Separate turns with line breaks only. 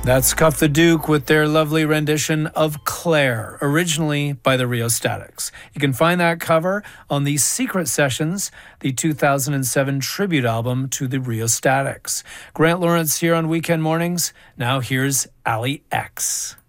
That's Cuff the Duke with their lovely rendition of Claire, originally by the Rheostatics. You can find that cover on the Secret Sessions, the 2007 tribute album to the Rheostatics. Grant Lawrence here on Weekend Mornings. Now here's Ali X.